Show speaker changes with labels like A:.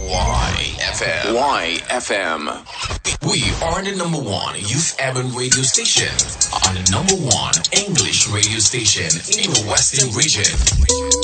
A: YFM. YFM. We are the number one youth urban radio station and the number one English radio station in the Western region.